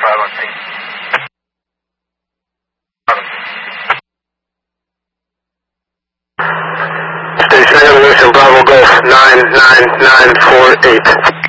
5 on scene. Station Evolution, Bravo Golf 99948.